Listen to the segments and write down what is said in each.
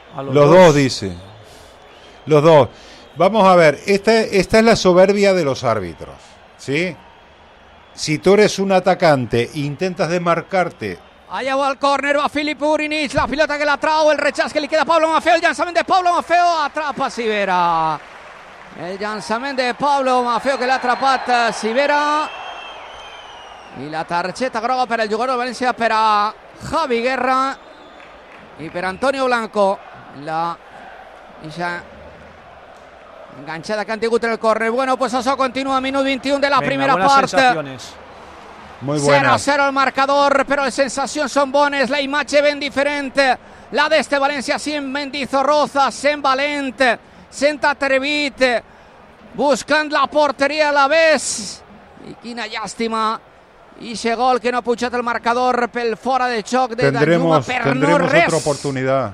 Los dos, dice. Los dos. Vamos a ver, esta es la soberbia de los árbitros, ¿sí? Si tú eres un atacante e intentas desmarcarte... Allá va el córner, va Filip Urinic, la pilota que la trau, el rechazo que le queda a Pablo Maffeo, el llançament de Pablo Maffeo, atrapa Sivera. El llançament de Pablo Maffeo que l'ha atrapat Sivera. I la targeta groga per al jugador de València, per a Javi Guerra i per Antonio Blanco. Enganchada que han tingut en el córner. Bueno, pues això continua, minut 21 de la primera part. Muy buenas. 0-0 el marcador, però les sensacions són bones, la imatge ben diferent. La d'este València sent Mendizorroza, sent valent, sent atrevit, buscant la porteria a la vez. I quina llàstima. I ese gol que no ha pujat el marcador pel fora de xoc de Danjuma per no res. Otra oportunidad.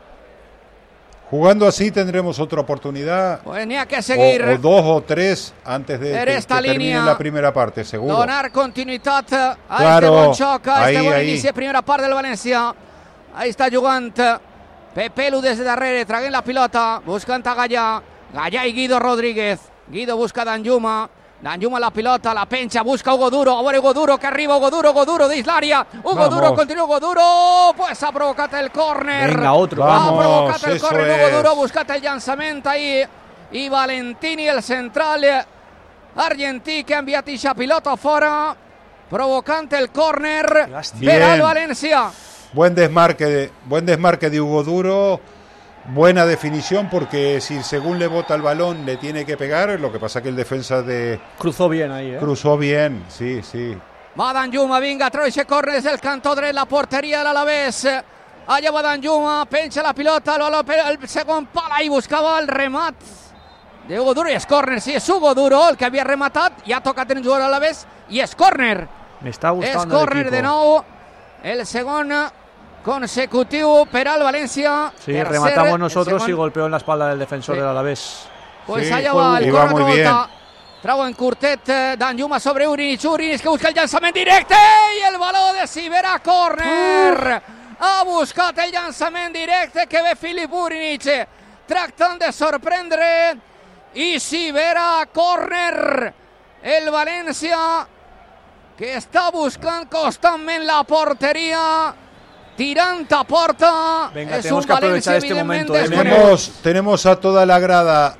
Jugando así tendremos otra oportunidad. Pues ni hay que seguir. O dos o tres antes de que termine la primera parte, seguro. Donar continuïtat a este bon xoc, a este bon inici de primera part del València. Ahí està jugant Pepelu des de darrere, traguent la pilota, buscant a Gallà. Gallà i Guido Rodríguez. Guido busca Danjuma. Danjuma la pilota, la pencha, busca Hugo Duro. Ahora Hugo Duro que arriba, Hugo Duro dins l'àrea. Hugo Duro, continua Hugo Duro. Pues ha provocat el córner. Venga, otro. Ha provocat el córner Hugo Duro, ha buscat el llançament ahí. I Valentini, el central argentí, que ha enviat ixa pilota fora, provocant el córner per al València. Buen desmarque de Hugo Duro. Buena definición, porque si según le bota el balón le tiene que pegar, lo que pasa que el defensa de... Cruzó bien ahí, Cruzó bien, sí. Va Danjuma, vinga, treu ese córner des del cantó dret, la porteria de l'Alavés. Allà va Danjuma, penja la pilota, el segon pal, ahí buscava el remat de Hugo Duro, i és córner, sí, és Hugo Duro el que havia rematat, ja ha tocat en un jugador a l'Alavés, i és córner. Me está gustando és córner de nou, el segon consecutivo per al València. Sí, rematamos nosotros y golpeó en la espalda del defensor del Alavés. Pues allá va el córner, rebota. Trau en curtet, Danjuma sobre Urinic que busca el llançament directe i el baló de Sivera, córner. Ha buscat el llançament directe que ve Filip Urinic, tractant de sorprendre, i Sivera, córner. El València que està buscant constantment la porteria, tirant a porta. Venga, tenemos que aprovechar este momento. Tenemos a toda la grada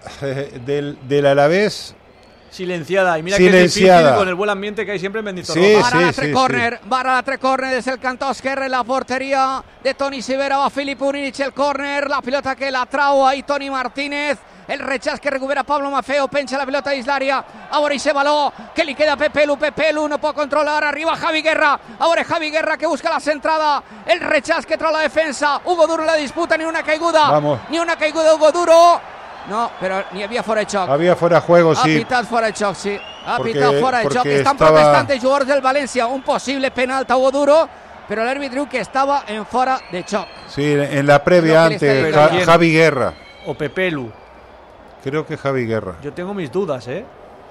del Alavés silenciada. Y mira que es difícil con el buen ambiente que hay siempre en Mendizorroza. Barra la tre corner des el cantó esquerre, la porteria de Toni Sivera. Va Filip Urinic, el córner, la pilota que la trau ahí Toni Martínez. El rechaç que recupera Pablo Maffeo, pencha la pilota dins l'àrea. Ahora ese baló que li queda a Pepelu, no pot controlar, arriba Javi Guerra. Ahora Javi Guerra que busca la centrada, el rechaç que trau la defensa. Hugo Duro en la disputa, ni una caiguda. Ni una caiguda de Hugo Duro. No, però n'hi havia fora de xoc. Havia fora de juego, sí. Ha pitat fora de xoc, sí. Ha pitat fora de xoc. Estan protestant els jugadors del València un possible penal a Hugo Duro, però l'àrbit diu que estava en fora de xoc. Sí, en la previa antes, Javi Guerra. O Pepelu. Creo que Javi Guerra. Yo tengo mis dudas, Yo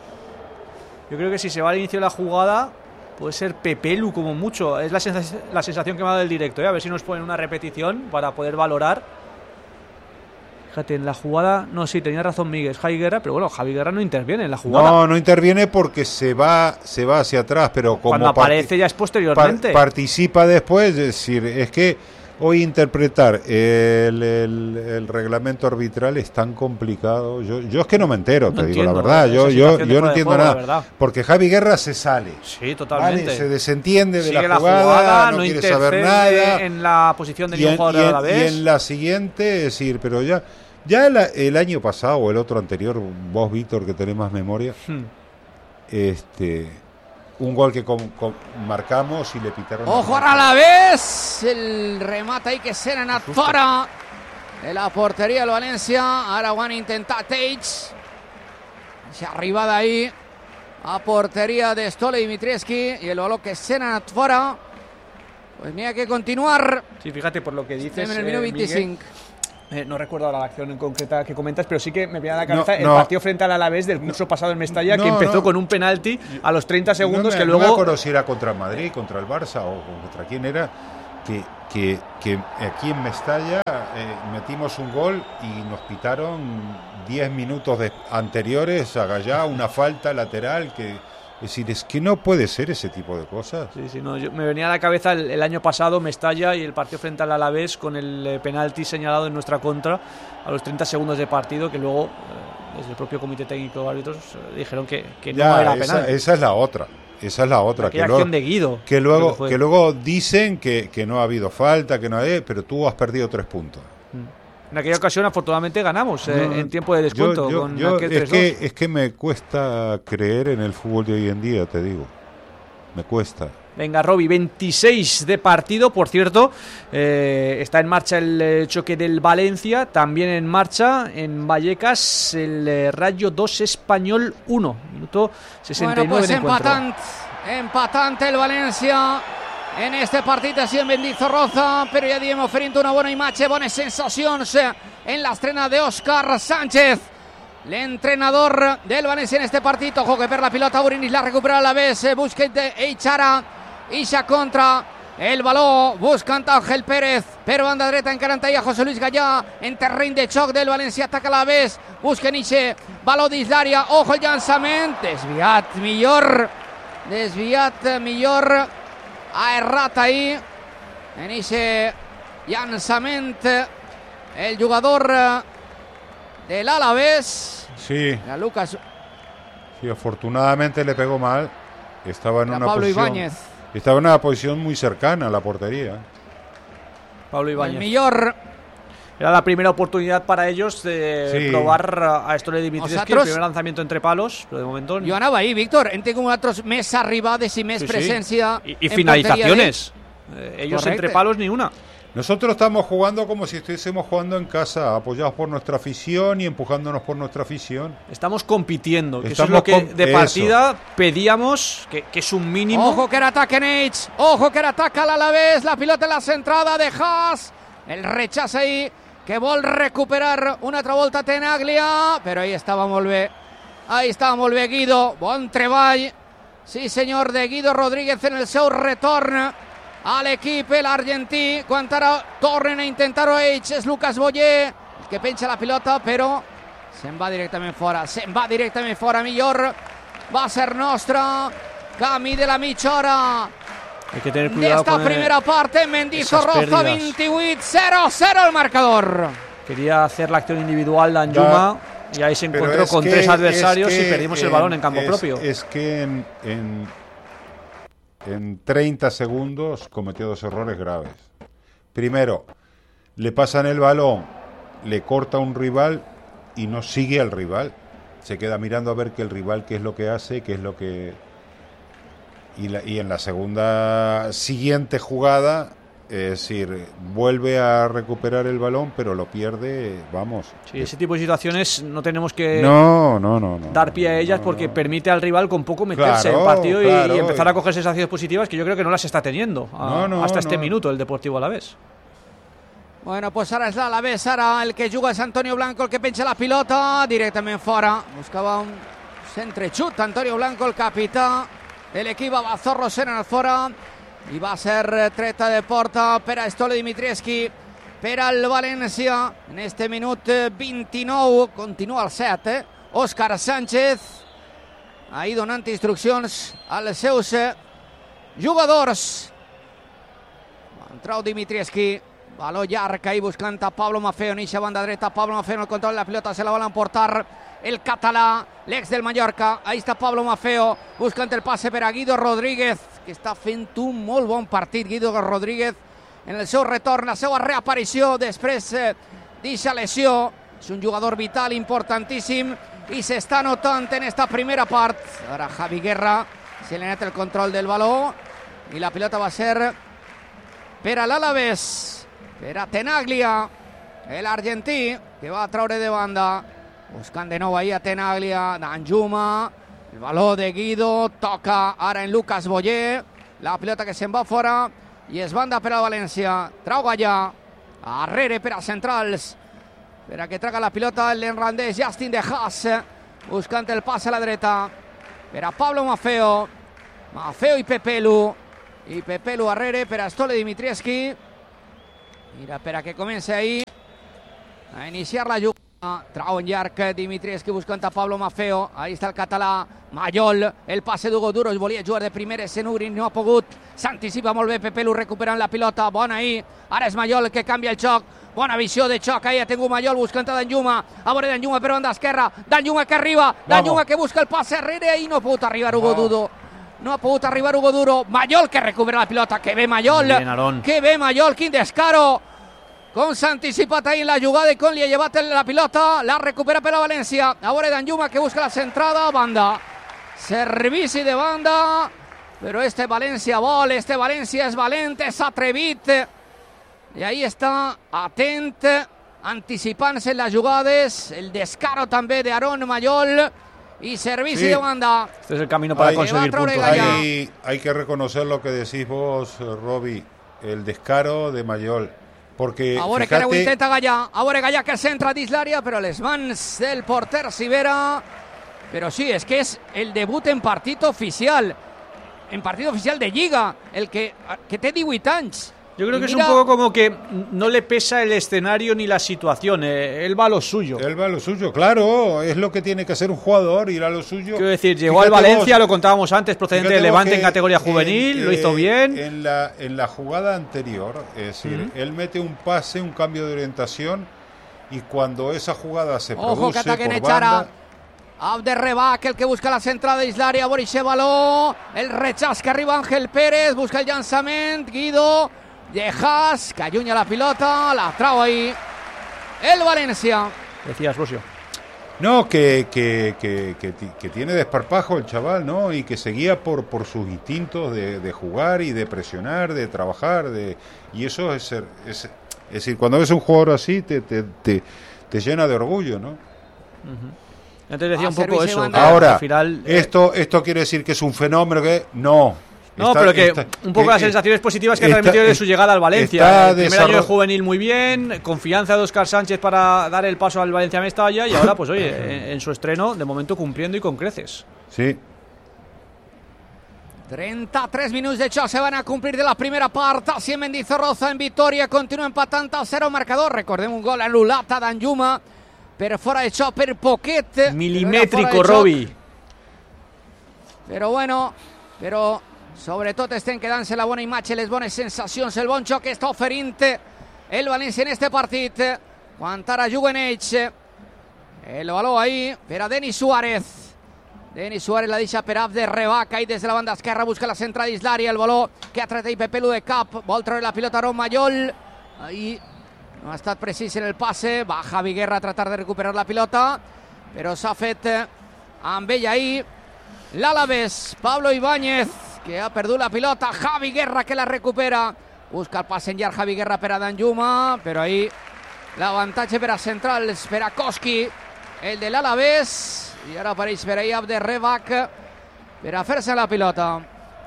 creo que si se va al inicio de la jugada, puede ser Pepelu como mucho. Es la sensación que me ha dado el directo, A ver si nos ponen una repetición para poder valorar. Fíjate, en la jugada... No, sí, tenía razón Miguel, es Javi Guerra, pero bueno, Javi Guerra no interviene en la jugada. No interviene porque se va hacia atrás, pero como... Cuando aparece ya es posteriormente. Participa después, es decir, es que... Hoy interpretar el reglamento arbitral es tan complicado. Yo es que no me entero, te digo la verdad. Yo no entiendo nada. Porque Javi Guerra se sale. Sí, totalmente. ¿Vale? Se desentiende Sigue de la jugada, no quiere saber nada. En la posición de ningún jugador a la vez. Y en la siguiente, es decir, pero ya el año pasado o el otro anterior, vos, Víctor, que tenés más memoria, un gol que marcamos y le pitaron. Ojo a la vez, el remate ahí que se n'ha anat fora de la porteria del València. Ara ho han intentat ells. Aquesta arribada ahí a porteria de Stole Dimitrievski y el balón que se n'ha anat fora. Pues n'hi ha que continuar. Sí, fíjate por lo que dices. En el minuto 25. No recuerdo ahora la acción en concreta que comentas, pero sí que me viene a la cabeza el partido frente al Alavés del curso pasado en Mestalla, que empezó con un penalti a los 30 segundos que luego... No me acuerdo si era contra Madrid, contra el Barça o contra quién era, que que aquí en Mestalla metimos un gol y nos quitaron 10 minutos anteriores a Gallá, una falta lateral es decir, es que no puede ser ese tipo de cosas. Sí, no, me venía a la cabeza el año pasado Mestalla y el partido frente al Alavés con el penalti señalado en nuestra contra a los 30 segundos de partido, que luego desde el propio comité técnico de árbitros dijeron que no era penal. Esa es la otra. Aquella acción de Guido. Que luego dicen que no ha habido falta, pero tú has perdido 3 puntos. En aquella ocasión, afortunadamente, ganamos en tiempo de descuento. Es que me cuesta creer en el fútbol de hoy en día, te digo. Me cuesta. Venga, Roby, 26 de partido. Por cierto, está en marcha el choque del Valencia. También en marcha en Vallecas el Rayo 2 Español 1. Minuto 69 bueno, pues de encuentro. Empatante el Valencia en este partit així en Mendizorroza, però ja diem oferint una bona imatge, bones sensacions en l'estrena d'Òscar Sánchez, l'entrenador del València en este partit. Ojo que per la pilota Burinis la recupera a la vez, busca Eichara, Ixa contra el baló, buscant Ángel Pérez per banda dreta, encara en José Luis Gallà en terreny de xoc del València, ataca a la vez, busca Ixe, baló dins l'àrea, ojo el llançament, desviat millor, ha errat ahí en ese llançament el jugador del Alavés. Sí. Lucas. Sí, afortunadamente le pegó mal. Estaba en una posición muy cercana a la portería. Pablo Ibáñez. El millor. Era la primera oportunidad para ellos de probar a Estole Dimitrescu, el primer lanzamiento entre palos, pero de momento... Jo anava ahí, Víctor, hem tingut nosaltres més arribades i més presència. Y finalizaciones. Ellos correcte. Entre palos ni una. Nosotros estamos jugando como si estuviésemos jugando en casa, apoyados por nuestra afición y empujándonos por nuestra afición. Estamos compitiendo, que eso es lo que de partida pedíamos, que es un mínimo. Ojo que era ataque Neitz, ojo que era ataque al Alavés, la pilota en la centrada de Haas, el rechazo ahí, que vol recuperar una altra volta Tenaglia, però ahí estava molt bé Guido, bon treball, sí senyor, de Guido Rodríguez en el seu retorn a l'equip, l'argentí, quan ara tornen a intentar-ho ells, és Lucas Boyer, el que penja la pilota, però se'n va directament fora, millor, va ser nostra, camí de la mitja hora, hay que tener cuidado esta primera parte, Mendizorroza 28-0-0 el marcador. Quería hacer la acción individual Danjuma y ahí se encontró con 3 adversarios y perdimos el balón en campo propio. Es que en 30 segundos cometió 2 errores graves. Primero, le pasan el balón, le corta un rival y no sigue al rival. Se queda mirando a ver que el rival qué es lo que hace, qué es lo que... Y en la siguiente jugada, es decir, vuelve a recuperar el balón, pero lo pierde, vamos. Sí, ese tipo de situaciones no tenemos que dar pie a ellas porque permite al rival con poco meterse en el partido y empezar a coger sensaciones positivas que yo creo que no las está teniendo hasta este minuto el Deportivo Alavés. Bueno, pues ara és l'Alavés, ara el que juga és Antonio Blanco, el que penja la pilota directament fora, buscava un centre-xut Antonio Blanco, el capità de l'equip Abazorro en el fora, i va ser treta de porta per a Estole Dimitrescu, per al València en este minut 29, continua el 7, Òscar Sánchez ahí donant instruccions als seus jugadors. Entrau Dimitrescu, baló llarg ahí buscant a Pablo Maffeo, en eixa banda dreta, Pablo Maffeo en el control de la pilota, se la vol emportar el català, l'ex del Mallorca, ahí està Pablo Maffeo, buscant el passe per a Guido Rodríguez, que està fent un molt bon partit, Guido Rodríguez, en el seu retorn, la seva reaparició després d'eixa lesió, és un jugador vital, importantíssim, i s'està notant en esta primera part. Ara Javi Guerra, se li ha anat el control del baló, i la pilota va ser per a l'Alavés, per a Tenaglia, l'argentí, que va traure de banda, buscant de nou ahí a Tenaglia, Danjuma, el baló de Guido, toca ara en Lucas Boyer, la pilota que se'n va fora, i es banda per al València, trau Gallà, arrere per a centrals, per a que traga la pilota l'enrandès Justin de Haas, buscant el pas a la dreta, per a Pablo Maffeo i Pepelu arrere per a Estole Dimitrescu, Mira, espera que comience ahí a iniciar la jugada. Trauen llarg, Dimitrievski buscant a Pablo Maffeo. Ahí està el català, Mayol. El passe d'Hugo Duro, es volia jugar de primeres, Senuri no ha pogut. S'anticipa molt bé Pepelu recuperant la pilota. Bona ahí. Ara és Mayol que canvia el xoc. Bona visió de xoc, ahí ha tingut Mayol buscant a Danjuma. A veure Danjuma per banda esquerra. Danjuma que arriba. Danjuma que busca el passe arrere i no ha pogut arribar Hugo Duro. No ha pogut arribar Hugo Duro. Mayol que recupera la pilota. Que bé Mayol. Bien, que bé Mayol. Quin descaro. Com s'ha anticipat ahí en la jugada i com li ha llevat la pilota, la recupera per a València. A veure Danjuma que busca la centrada, banda. Servici de banda, però este València vol, este València és valent, és atrevit. I ahí està, atent, anticipant-se en les jugades, el descaro també de Aarón Mayol y servicio de banda. Este es el camino para conseguir puntos. Hay que reconocer lo que decís vos, Roby, el descaro de Mayol. Porque, ahora fíjate, que intenta Gallà, ahora Gallà que centra dins l'àrea, però les mans del porter Sivera. Pero sí, es que es el debut en partido oficial de Lliga, el que té 18 anys. Yo creo que es un poco como que no le pesa el escenario ni la situación, él va a lo suyo. Él va a lo suyo, claro, es lo que tiene que hacer un jugador, ir a lo suyo. Quiero decir, llegó al Valencia, lo contábamos antes, procedente de Levante en categoría juvenil, lo hizo bien. En la jugada anterior, es decir, él mete un pase, un cambio de orientación, y cuando esa jugada se produce por banda... Abderrebac, el que busca la centrada dins l'àrea, Borixe Baló, el rechaç que arriba Ángel Pérez, busca el llançament, Guido, Llejas, que allunya la pilota, la trau ahí, el Valencia. Decías, Rosio. No, que tiene desparpajo el chaval, ¿no? Y que seguía por sus instintos de jugar y de presionar, de trabajar, y eso es decir, cuando ves un jugador así te llena de orgullo, ¿no? Antes decía un poco eso. Ahora, al final, esto quiere decir que es un fenómeno que no, pero que un poco las sensaciones positivas que ha transmitido de su llegada al Valencia. El primer año de juvenil muy bien, confianza de Óscar Sánchez para dar el paso al Valencia Mestalla, y ahora pues oye, en su estreno de momento cumpliendo y con creces. Sí. 33 minuts de joc se van a complir de la primera part. Així Mendizorroza en Vitoria continua empatant a 0 marcador. Recordem un gol anul·lat a Danjuma per fora de xoc per poquet, milimètrico, Robi, però bueno, però sobretot estem quedant-se la bona imatge, les bones sensacions, el bon xoc que està oferint el València en este partit, quan ara juguen ells. El baló ahí per a Denis Suárez la deixa per Abderrebac, ahí des de la banda esquerra busca la centrada dins l'àrea, el baló que ha tret ahí Pepelu de cap, vol treure la pilota Aarón Mayol, ahí no ha estat precís en el passe, va Javi Guerra a tratar de recuperar la pilota, però s'ha fet amb ell ahí l'Alavés, Pablo Ibáñez, que ha perdut la pilota, Javi Guerra que la recupera, busca el passe en llarg Javi Guerra per a Danjuma, però ahí l'avantatge per a centrals, per a Koski, el de l'Alavés, i ara apareix per ahí Abderrebac per a fer-se la pilota.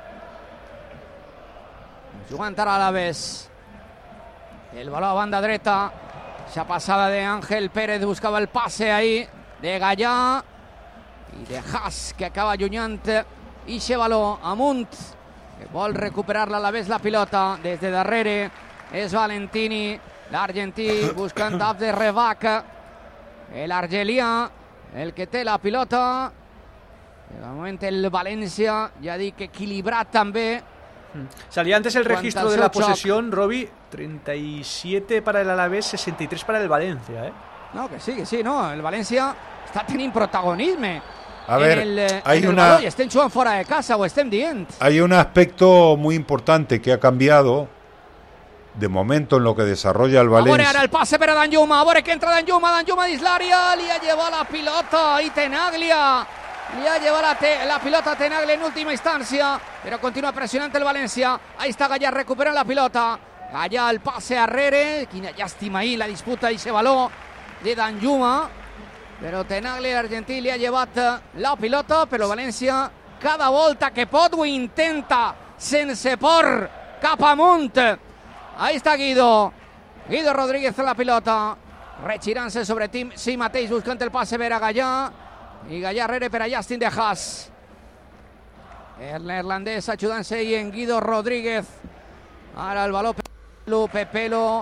Jugant ara a l'Alavés. El balón a banda dreta, esa pasada de Ángel Pérez, buscaba el pase ahí de Gallà y de Haas, que acaba allunyant i se baló amunt, que vol recuperar-la a la vez la pilota des de darrere, és Valentini, l'argentí buscant Abderrebac, l'argelià, el que té la pilota. De moment el València, ja dic, equilibrat també. Salía antes el registro de la posesión, Robi, 37 para el Alavés, 63 para el Valencia, ¿eh? No, que sí, no, el Valencia està tenint protagonisme. A ver, hay una... Estem jugant fora de casa, o estem dient. Hay un aspecto muy importante que ha cambiado de momento en lo que desarrolla el Valencia. A veure, ara el passe per a Danjuma, a veure que entra Danjuma dins l'àrea, li ha llevat la pilota i Tenaglia. Li ha llevat la pilota a Tenaglia en última instancia, però continua pressionant el València. Ahí està Gallà recuperant la pilota. Gallà el passe arrere, quina llàstima ahí la disputa i ese baló de Danjuma, però Tenaglia l'argentí li ha llevat la pilota, però València cada volta que pot ho intenta sense por, cap amunt. Ahí està Guido Rodríguez la pilota, regirant-se sobre si mateix buscant el passe per a Gallà, i Gallà arrere per a Justin de Haas. El neerlandès ajudant-se ahí en Guido Rodríguez. Ara el baló Pepelu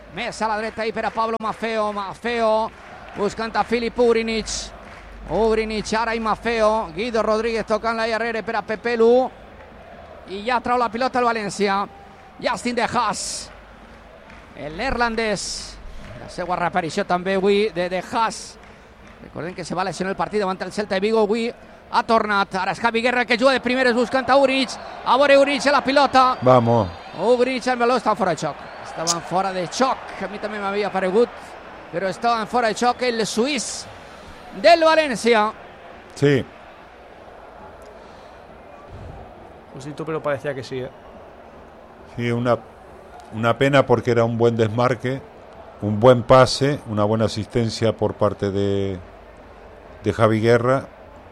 Més a la dreta ahí per a Pablo Maffeo. Maffeo buscant a Filip Ugrinic. Ugrinic ara i Maffeo. Guido Rodríguez tocant la darrere per a Pepelu. I ja trau la pilota el València. Justin De Haas, el neerlandès. La seva reaparició també avui de De Haas. Recordem que se va lesionar el partit davant el Celta de Vigo. Avui ha tornat. Ara és Javi Guerra que juga de primeres buscant a Ugrinic. A veure Ugrinic a la pilota. Vamos. Ugrinic el baló està fora de xoc. Estaven fora de xoc. A mi també m'havia paregut. Però estaven fora de xoc el suís del València. Sí. Justito, pero parecía que sí, ¿eh? Sí, una pena porque era un buen desmarque, un buen pase, una buena asistencia por parte de Javi Guerra.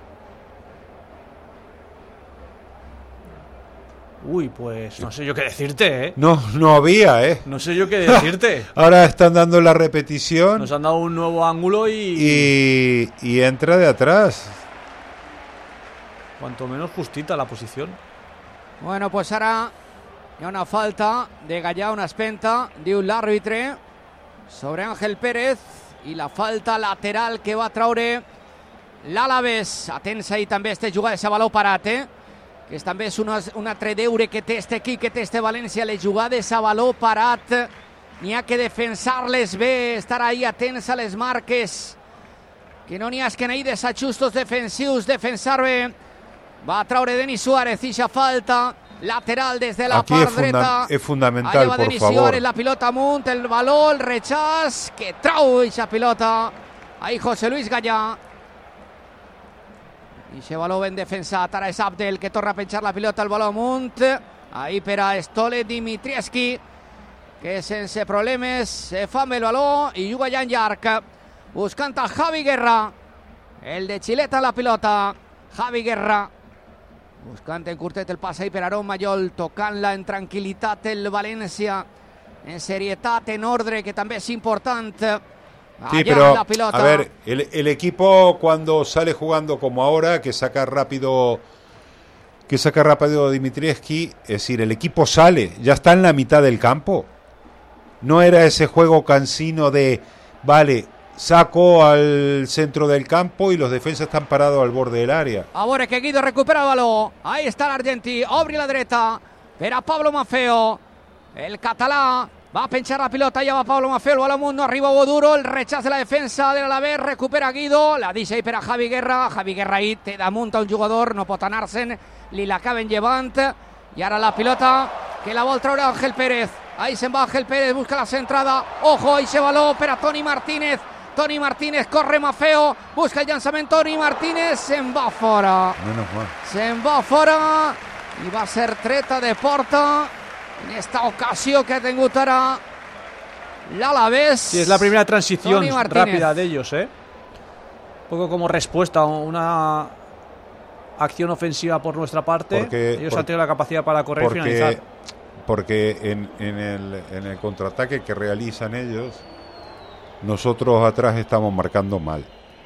Uy, pues no sé yo qué decirte, ¿eh? No había, ¿eh? No sé yo qué decirte. Ahora están dando la repetición. Nos han dado un nuevo ángulo y entra de atrás. Cuanto menos justita la posición. Bueno, pues ara hi ha una falta de Gallà, una espenta, diu l'àrbitre, sobre Ángel Pérez, i la falta lateral que va traure l'Alavés. Atents ahí també este jugades a baló parat, que també és un altre deure que té este equip, que té este València, les jugades a baló parat. N'hi ha que defensar-les bé, estar ahí atents a les marques, que no n'hi ha que n'hi desajustos defensius, defensar bé. Va a traure Denis Suárez, ixa falta lateral des de la aquí part dreta. És fundamental, allà va por Denis favor. Suárez, la pilota amunt, el baló, el rechàs, que trau ixa pilota. Ahí José Luis Gallà. Ixe baló ben defensat, ara és Abdel que torna a penjar la pilota, el baló amunt. Ahí per a Stole Dimitrievski, que sense problemes se fa amb el baló i juga ja en llarg, buscant a Javi Guerra, el de Xileta la pilota. Javi Guerra buscant en curtet el pas ahí per Aaron Mayol, tocant-la en tranquil·litat el València, en serietat, en ordre, que també és important. Sí, pero a ver, el equipo cuando sale jugando como ahora, que saca rápido Dimitrievski, es decir, el equipo sale, ya está en la mitad del campo. No era ese juego cansino de, vale, saco al centro del campo y los defensas están parados al borde del área. A veure que Guido recupera el baló. Ahí està l'Argentí, obri la dreta per a Pablo Maffeo, el català. Va a penchar la pilota, ja va Pablo Maffeo, el baló amunt, no arriba Hugo Duro, el rechaç de la defensa de l'Alavés, recupera Guido, la deixa ahí per a Javi Guerra. Javi Guerra ahí té damunt a un jugador, no pot anar-se'n, li l'acaben llevant, i ara la pilota que la vol treure Ángel Pérez. Ahí se'n va Ángel Pérez, busca la centrada, ojo, ahí se baló per a Toni Martínez. Toni Martínez, corre Maffeo, busca el llançament, Toni Martínez, se'n va fora. Se'n va fora i va ser treta de porta en esta ocasió que ha tingut ara l'Alavés. Sí, es la primera transición rápida de ellos, ¿eh? Un poco como respuesta a una acción ofensiva por nuestra parte. Ellos han tenido la capacidad para correr y finalizar. Porque en el contraataque que realizan ellos, nosotros atrás estamos marcando mal.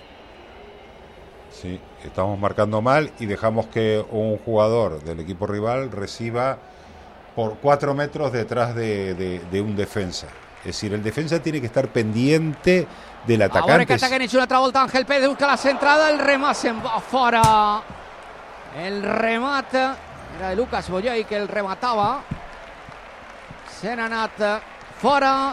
Sí, estamos marcando mal y dejamos que un jugador del equipo rival reciba por 4 metros detrás de un defensa. Es decir, el defensa tiene que estar pendiente del atacante. Ahora que ataquen hecho una otra volta, Ángel Pérez busca la centrada, el remate se'n va fora. El remate era de Lucas Boyay, que el rematava. Se n'ha anat fora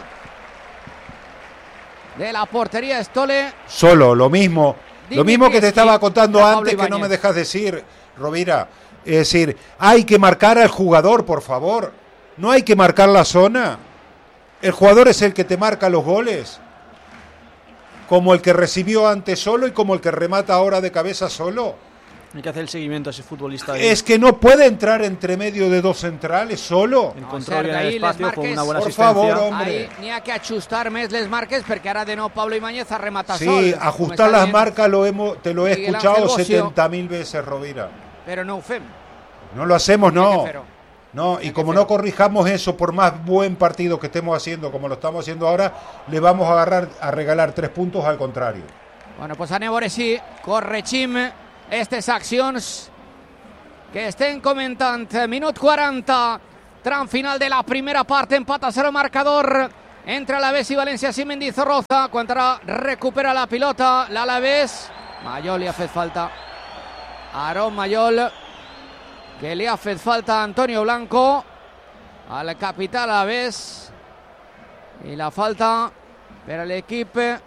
de la portería Stole. Solo, lo mismo que te estaba contando antes, que no me dejas decir, Rovira. Es decir, hay que marcar al jugador, por favor. No hay que marcar la zona. El jugador es el que te marca los goles. Como el que recibió antes solo y como el que remata ahora de cabeza solo. Hay que hacer el seguimiento a ese futbolista. Ahí. Es que no puede entrar entre medio de 2 centrales solo. Encontrar bien el espacio con una buena asistencia. Por favor, hombre. Ahí n'hi ha que ajustar més les marques, perquè ara de nou Pablo Ibáñez ha rematat sol. Sí, ajustar las marcas te lo he escuchado 70.000 veces, Rovira. Pero no ho fem. No lo hacemos, no. No, y como no corrijamos eso, por más buen partido que estemos haciendo, como lo estamos haciendo ahora, le vamos a regalar 3 puntos al contrario. Bueno, pues anem a veure si corregim aquestes accions que estem comentant. Minut 40, tram final de la primera part, empat a 0 marcador entre Alavés y Valencia sin Mendizorroza. Cuando ahora recupera la pilota el Alavés. Mayol le hace falta. Aarón Mayol, que le hace falta a Antonio Blanco, al capitán Alavés. Y la falta per l'equipe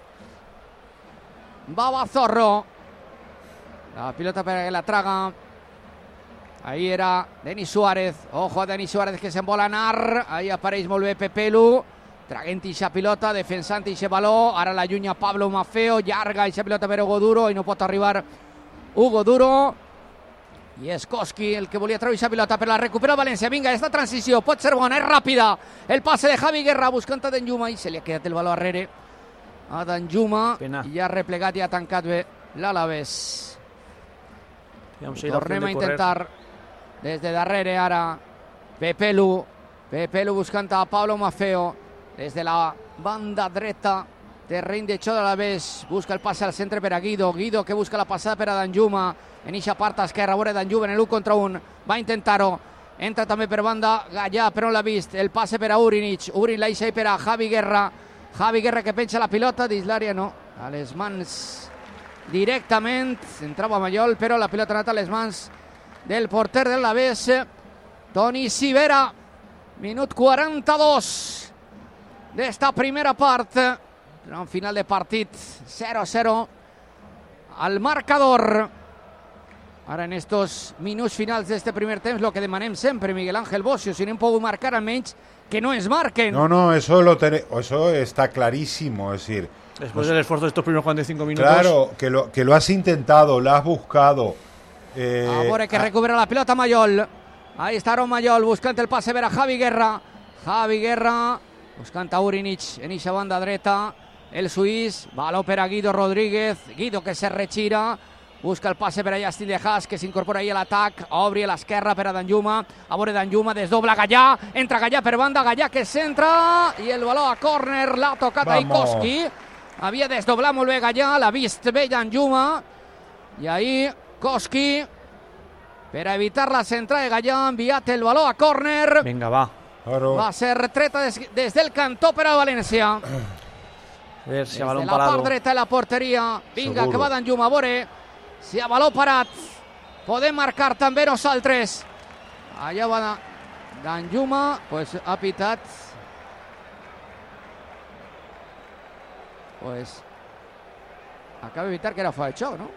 Babazorro. La pilota para que la traga. Ahí era Denis Suárez. Ojo a Denis Suárez que s'envola anar. Ahí apareix molt bé Pepelu. Traguent ixa pilota, defensant ixe baló. Ara la llunya Pablo Maffeo. Llarga ixa pilota per Hugo Duro i no pot arribar Hugo Duro. I és Koski el que volia treure ixa pilota, però la recupera València. Vinga, esta transició pot ser bona, és ràpida. El passe de Javi Guerra buscant a Danjuma i se li ha quedat el baló darrere a Danjuma. I ha replegat i ha tancat bé l'Alavés. Tornem a intentar des de darrere ara Pepelu buscant a Pablo Maffeo des de la banda dreta, terreny de xoc de l'Alavés. Busca el passe al centre per a Guido que busca la passada per a Danjuma en eixa part esquerra, veure Danjuma en l'1 contra 1, va intentar-ho, entra també per banda Gallà, però no l'ha vist, el passe per a Urinic la deixa per a Javi Guerra que penja la pilota dins l'àrea, no, a les mans directament, entrava Mayol, però la pilota ha anat a les mans del porter del l'Alavés, Toni Sivera. Minut 42 d'esta primera part, en final de partit, 0-0 al marcador. Ara en estos minuts finals d'este primer temps, lo que demanem sempre, Miguel Ángel Bocio, si no hem pogut marcar almenys que no ens marquen. No, eso está clarísimo, es decir, después del esfuerzo de estos primeros 45 minutos. Claro, que lo has intentado, lo has buscado. Ahora que recupera la pelota Mayol. Ahí está Aaron Mayol buscant el passe per a Javi Guerra buscant a Urinic en eixa banda dreta. El suís, baló per a Guido Rodríguez. Guido que se retira. Busca el passe per a Justin De Haas, que s'incorpora ahí a l'atac. Obri a l'esquerra per a Danjuma. A veure Danjuma, desdobla Gallà. Entra Gallà per banda, Gallà que centra. I el baló a córner, l'ha tocat ahí Koski. Havia desdoblat molt bé Gallà, l'ha vist bé Danjuma. I ahí Koski, per a evitar la centrada de Gallà, ha enviat el baló a córner. Vinga, va. Va ser treta des del cantó per a València. A veure si a baló parado. Des de la part dreta de la porteria. Vinga, seguro. Que va Danjuma, a veure si a baló parat podem marcar també nosaltres. Allà va Danjuma, pues ha pitat. Pues acaba d'evitar que era fora de xoc, no?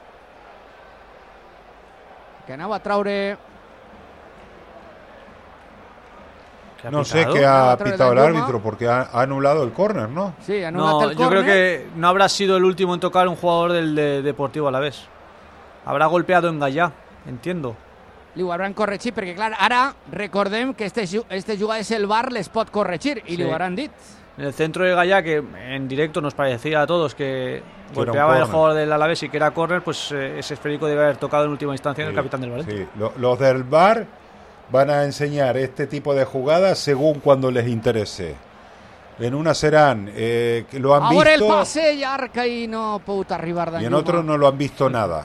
Que anava a traure... No sé qué ha pitado el árbitro porque ha anulado el córner, ¿no? Sí, ha anulado el córner. Yo creo que no habrá sido el último en tocar un jugador del Deportivo Alavés. Habrá golpeado en Gallà, entiendo. Li ho hauran corregit perquè, clar, ara recordem que este jugades el VAR les pot corregir i li ho hauran dit. En el centro de Gallà, que en directo nos parecía a todos que golpeaba el jugador del Alavés y que era córner, pues ese esférico debe haber tocado en última instancia en el capitán del Valencia. Sí. Los del VAR van a enseñar este tipo de jugadas según cuando les interese. En una serán que lo han ahora visto. El pase y arca y no pudo arribar Danjuma. Y en otros no lo han visto nada.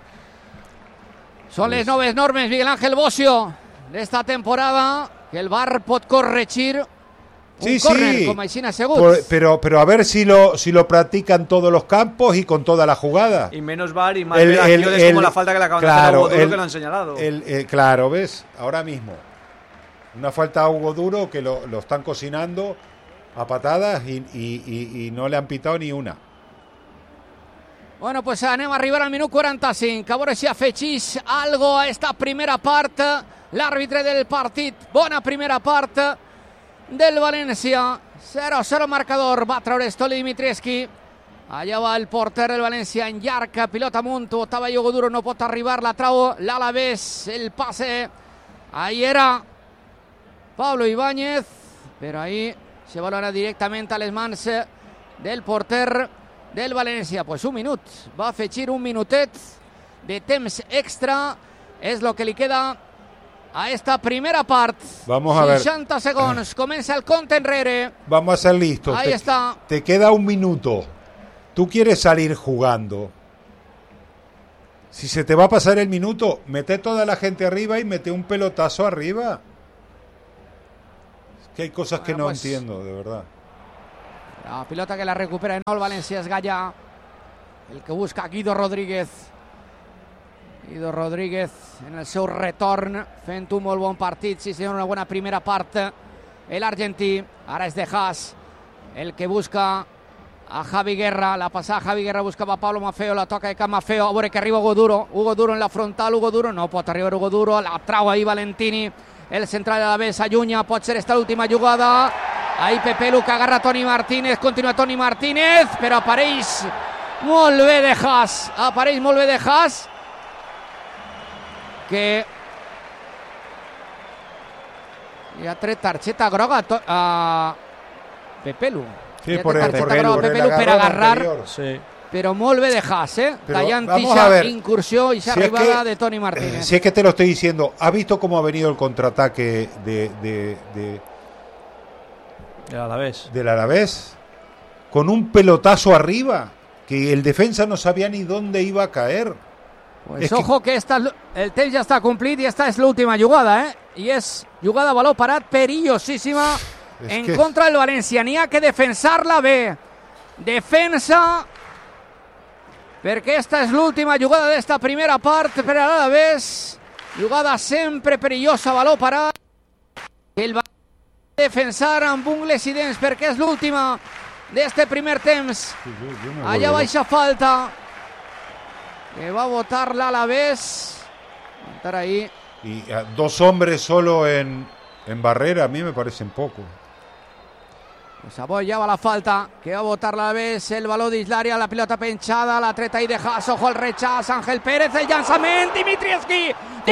Son les noves normes, Miguel Ángel Bocio, d'esta temporada, que el VAR pot corregir un córner, com així asseguts. Pero a ver si lo practican todos los campos y con toda la jugada. Y menos VAR y más acciones como la falta que le acaban de hacer a Hugo Duro, que lo han señalado. Claro, ¿ves? Ahora mismo. Una falta a Hugo Duro que lo están cocinando a patadas y no le han pitado ni una. Bueno, pues anem a arribar al minut 45. A veure si afegís algo a esta primera part. L'àrbitre del partit. Bona primera part del València. 0-0 marcador. Va treure Stoli Dimitrievski. Allà va el porter del València en llarg. Pilota amunt. Botava Hugo Duro. No pot arribar. La trau l'Alavés. El passe. Ahí era Pablo Ibáñez. Però ahí se va directament a les mans del porter del València. Pues un minut. Va afegir un minutet de temps extra. És lo que li queda a esta primera part. Vamos a 60 segons. Comença el compte enrere. Vamos a ser listos. Ahí está. Te queda un minuto. Tú quieres salir jugando. Si se te va a pasar el minuto, mete toda la gente arriba y mete un pelotazo arriba. Es que hay cosas que no entiendo, de verdad. La pilota que la recupera en el València es Gaya, el que busca Guido Rodríguez. Guido Rodríguez en el seu retorn, fent un molt bon partit, sí senyor, una bona primera part. El argentí, ara és De Haas, el que busca a Javi Guerra, la passada Javi Guerra buscava a Pablo Maffeo, la toca de cap Maffeo, a veure que arriba Hugo Duro en la frontal, Hugo Duro, no pot arribar Hugo Duro, la trau ahí Valentini, el central de la B s'allunya, pot ser esta l'última jugada, ahí Pepe Lu que agarra Toni Martínez, continua Toni Martínez, però apareix molt bé De Haas, que li ha tret targeta groga a Pepe Lu. Sí, por el Pepe Lu per agarrar, sí. Però molt bé de Haas, tallant incursió y esa arribada de Toni Martínez. Si es que te lo estoy diciendo, ¿ha visto cómo ha venido el contraataque del Alavés? Con un pelotazo arriba, que el defensa no sabía ni dónde iba a caer. Pues ojo que el temps ja està complit i esta és l'última jugada, i és jugada a baló parat perillosíssima contra el València. N'hi ha que defensar-la bé. Defensa, perquè esta és l'última jugada d'esta primera part per a l'Alavés. Jugada sempre perillosa a baló parat. El va defensar amb ungles i dents perquè és l'última d'este primer temps. Allà baixa falta que va a votar l'Alavés. Estar ahí. Y dos hombres solo en barrera a mí me parecen poco. Pues avui ja va la falta que va a votar l'Alavés. El baló dins l'àrea, la pilota penjada, la treta i de Haas, ojo el rechaç, Ángel Pérez, el llançament, Dimitrievski!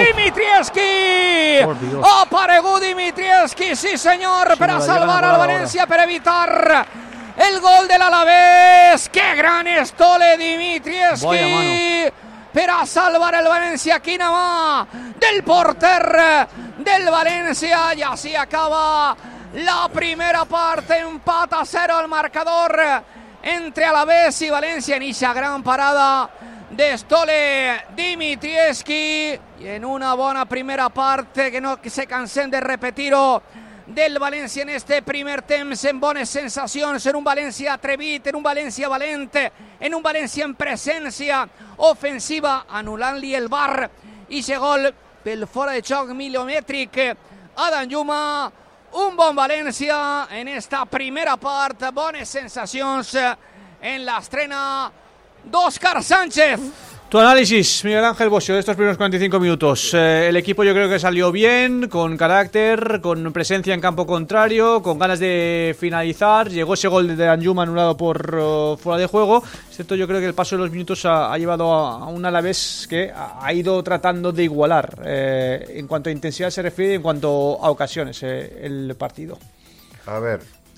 Ha aparegut Dimitrievski, sí senyor, per a salvar al València, per evitar el gol de l'Alavés. ¡Qué gran Stole Dimitrievski! Per a salvar el València. Quina mà del porter del València. I així acaba la primera part. Empat a 0 el marcador entre Alavés i València en eixa gran parada de Stole Dimitrievski. I en una bona primera part que no se cansen de repetir-ho del València en este primer temps, en bones sensacions, en un València atrevit, en un València valent, en un València en presència ofensiva, anul·lant-li el VAR i ese gol pel fora de xoc milomètric a Danjuma. Un bon València en esta primera part, bones sensacions en l'estrena d'Òscar Sánchez. Tu análisis, Miguel Ángel Bosio, de estos primeros 45 minutos. El equipo yo creo que salió bien, con carácter, con presencia en campo contrario, con ganas de finalizar. Llegó ese gol de Danjuma anulado por fuera de juego. Excepto yo creo que el paso de los minutos ha llevado a un Alavés que ha ido tratando de igualar en cuanto a intensidad se refiere y en cuanto a ocasiones el partido. A ver,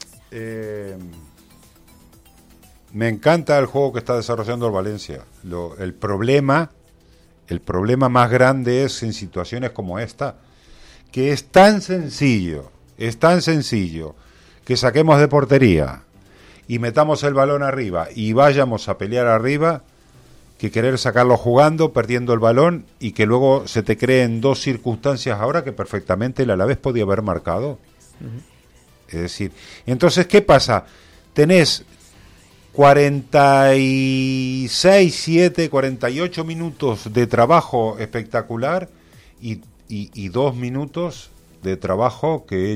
me encanta el juego que está desarrollando el Valencia. El problema más grande es en situaciones como esta, que es tan sencillo que saquemos de portería y metamos el balón arriba y vayamos a pelear arriba, que querer sacarlo jugando, perdiendo el balón y que luego se te creen dos circunstancias ahora que perfectamente el Alavés podía haber marcado. Es decir, entonces, ¿qué pasa? Tenés 48 minutos de trabajo espectacular y 2 minutos de trabajo que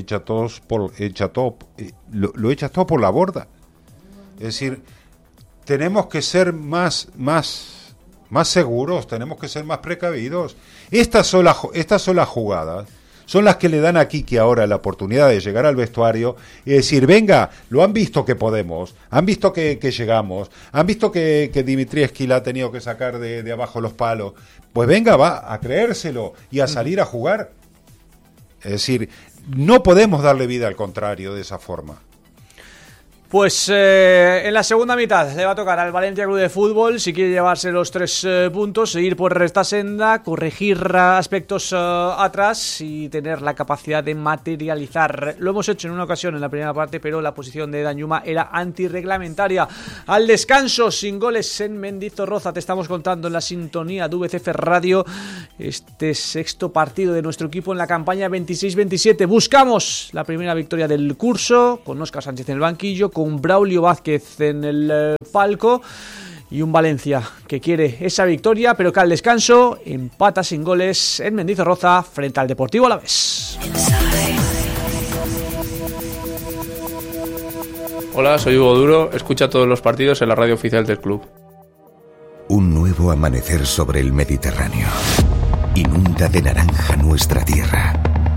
lo echas todo por la borda. Es decir, tenemos que ser más seguros, tenemos que ser más precavidos. Estas son las jugadas, son las que le dan a Quique ahora la oportunidad de llegar al vestuario y decir, venga, lo han visto que podemos, han visto que llegamos, han visto que Dimitrievski la ha tenido que sacar de abajo los palos, pues venga, va a creérselo y a salir a jugar. Es decir, no podemos darle vida al contrario de esa forma. Pues en la segunda mitad le va a tocar al Valencia Club de Fútbol, si quiere llevarse los 3 puntos, seguir por esta senda, corregir aspectos atrás y tener la capacidad de materializar. Lo hemos hecho en una ocasión en la primera parte, pero la posición de Danjuma era antirreglamentaria. Al descanso, sin goles en Mendizorroza, te estamos contando en la sintonía de VCF Radio este sexto partido de nuestro equipo en la campaña 26-27. Buscamos la primera victoria del curso, con Óscar Sánchez en el banquillo, con Braulio Vázquez en el palco. Y un Valencia que quiere esa victoria, pero que al descanso empata sin goles en Mendizorroza frente al Deportivo Alavés. Hola, soy Hugo Duro, escucha todos los partidos en la radio oficial del club. Un nuevo amanecer sobre el Mediterráneo inunda de naranja nuestra tierra,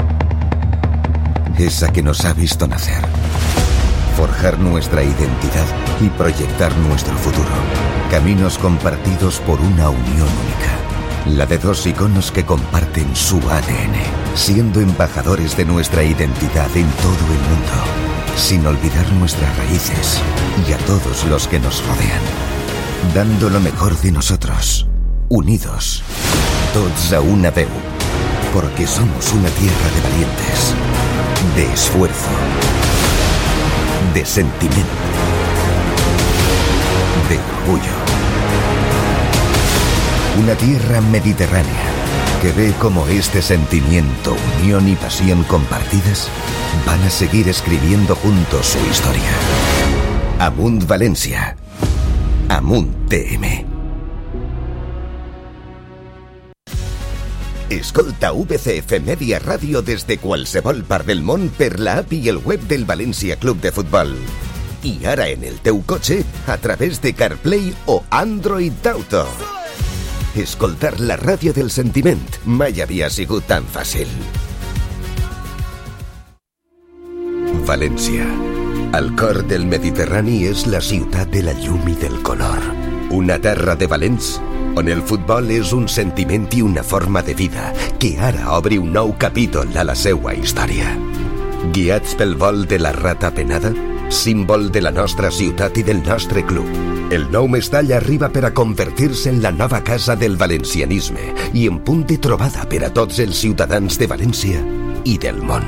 esa que nos ha visto nacer, forjar nuestra identidad y proyectar nuestro futuro. Caminos compartidos por una unión única, la de dos iconos que comparten su ADN, siendo embajadores de nuestra identidad en todo el mundo, sin olvidar nuestras raíces y a todos los que nos rodean, dando lo mejor de nosotros, unidos, tots a una veu, porque somos una tierra de valientes, de esfuerzo, de sentimiento, de orgullo. Una tierra mediterránea que ve como este sentimiento, unión y pasión compartidas van a seguir escribiendo juntos su historia. Amunt València. Amunt TM. Escolta VCF Media Ràdio des de qualsevol part del món per la app i el web del València Club de Futbol. I ara en el teu cotxe a través de CarPlay o Android Auto. Escoltar la ràdio del sentiment mai havia sigut tan fàcil. València. Al cor del Mediterrani és la ciutat de la llum i del color. Una terra de valents on el futbol és un sentiment i una forma de vida que ara obre un nou capítol a la seua història. Guiats pel vol de la rata penada, símbol de la nostra ciutat i del nostre club, el nou Mestalla arriba per a convertir-se en la nova casa del valencianisme i en punt de trobada per a tots els ciutadans de València i del món.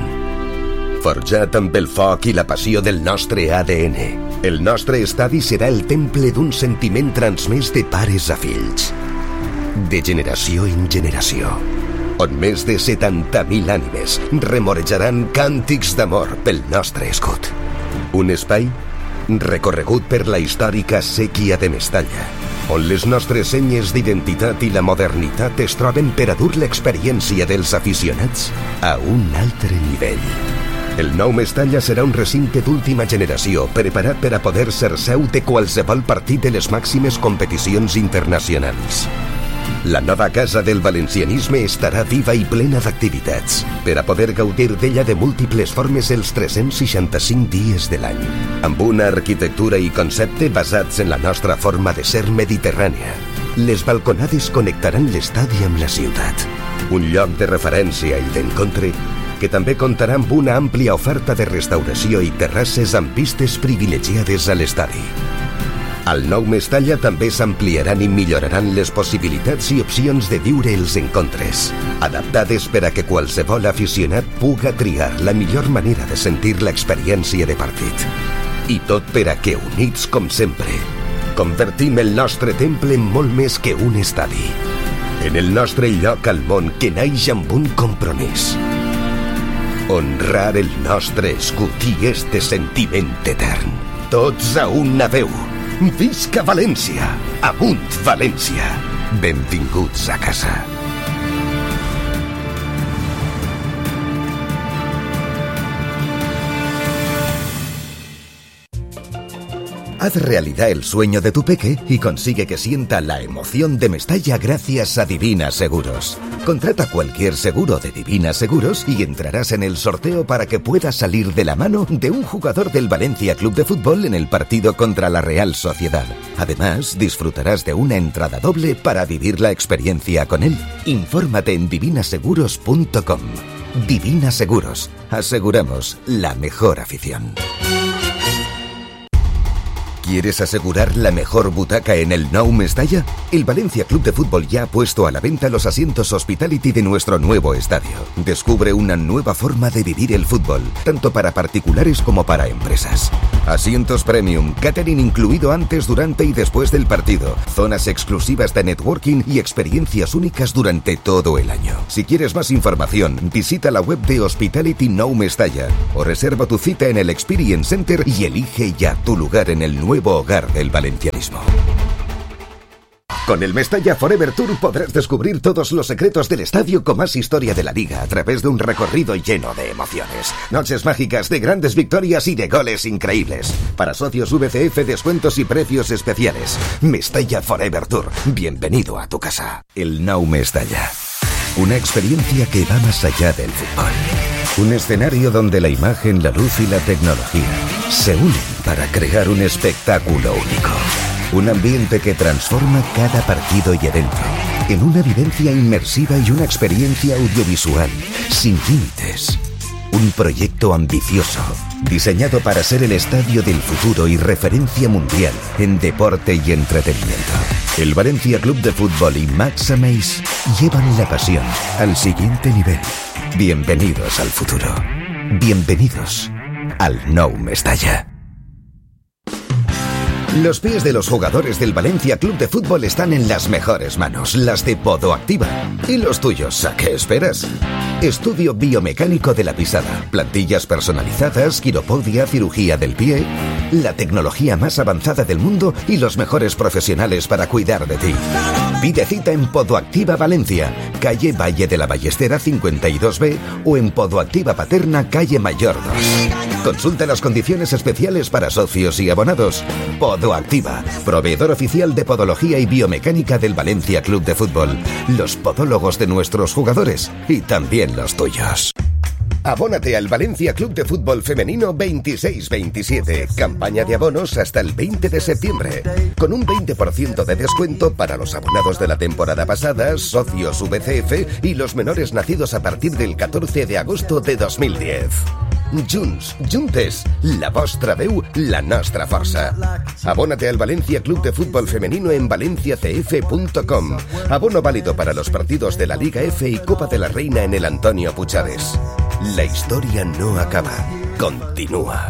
Forjat amb el foc i la passió del nostre ADN, el nostre estadi serà el temple d'un sentiment transmès de pares a fills, de generació en generació, on més de 70.000 ànimes remorejaran càntics d'amor pel nostre escut. Un espai recorregut per la històrica sèquia de Mestalla, on les nostres senyes d'identitat i la modernitat es troben per a dur l'experiència dels aficionats a un altre nivell. El nou Mestalla serà un recinte d'última generació preparat per a poder ser seu de qualsevol partit de les màximes competicions internacionals. La nova casa del valencianisme estarà viva i plena d'activitats per a poder gaudir d'ella de múltiples formes els 365 dies de l'any, amb una arquitectura i concepte basats en la nostra forma de ser mediterrània. Les balconades connectaran l'estadi amb la ciutat, un lloc de referència i d'encontre que també comptarà amb una àmplia oferta de restauració i terrasses amb vistes privilegiades a l'estadi. Al nou Mestalla també s'ampliaran i milloraran les possibilitats i opcions de viure els encontres, adaptades per a que qualsevol aficionat puga triar la millor manera de sentir l'experiència de partit. I tot per a que, units com sempre, convertim el nostre temple en molt més que un estadi, en el nostre lloc al món que naix amb un compromís: honrar el nostre escut i este sentiment etern. Tots a una veu. Visca València! Amunt València! Benvinguts a casa. Haz realidad el sueño de tu peque y consigue que sienta la emoción de Mestalla gracias a Divina Seguros. Contrata cualquier seguro de Divina Seguros y entrarás en el sorteo para que puedas salir de la mano de un jugador del Valencia Club de Fútbol en el partido contra la Real Sociedad. Además, disfrutarás de una entrada doble para vivir la experiencia con él. Infórmate en divinaseguros.com. Divina Seguros. Aseguramos la mejor afición. ¿Quieres asegurar la mejor butaca en el Nou Mestalla? El Valencia Club de Fútbol ya ha puesto a la venta los asientos Hospitality de nuestro nuevo estadio. Descubre una nueva forma de vivir el fútbol, tanto para particulares como para empresas. Asientos premium, catering incluido antes, durante y después del partido, zonas exclusivas de networking y experiencias únicas durante todo el año. Si quieres más información, visita la web de Hospitality Nou Mestalla o reserva tu cita en el Experience Center y elige ya tu lugar en el nuevo hogar del valencianismo. Con el Mestalla Forever Tour podrás descubrir todos los secretos del estadio con más historia de la liga a través de un recorrido lleno de emociones. Noches mágicas de grandes victorias y de goles increíbles. Para socios VCF, descuentos y precios especiales. Mestalla Forever Tour. Bienvenido a tu casa. El Nou Mestalla. Una experiencia que va más allá del fútbol. Un escenario donde la imagen, la luz y la tecnología se unen para crear un espectáculo único. Un ambiente que transforma cada partido y evento en una vivencia inmersiva y una experiencia audiovisual sin límites. Un proyecto ambicioso, diseñado para ser el estadio del futuro y referencia mundial en deporte y entretenimiento. El Valencia Club de Fútbol y Max Ameis llevan la pasión al siguiente nivel. Bienvenidos al futuro. Bienvenidos al Nou Mestalla. Los pies de los jugadores del Valencia Club de Fútbol están en las mejores manos, las de Podoactiva. ¿Y los tuyos? ¿A qué esperas? Estudio biomecánico de la pisada, plantillas personalizadas, quiropodia, cirugía del pie, la tecnología más avanzada del mundo y los mejores profesionales para cuidar de ti. Pide cita en Podoactiva Valencia, calle Valle de la Ballestera 52B o en Podoactiva Paterna, calle Mayor 2. Consulta las condiciones especiales para socios y abonados. Podoactiva, proveedor oficial de podología y biomecánica del Valencia Club de Fútbol. Los podólogos de nuestros jugadores y también los tuyos. Abónate al Valencia Club de Fútbol Femenino 26-27. Campaña de abonos hasta el 20 de septiembre. Con un 20% de descuento para los abonados de la temporada pasada, socios VCF y los menores nacidos a partir del 14 de agosto de 2010. Junts, juntes, la vostra veu, la nostra força. Abónate al Valencia Club de Fútbol Femenino en valenciacf.com. Abono válido para los partidos de la Liga F y Copa de la Reina en el Antonio Puchades. La historia no acaba, continúa.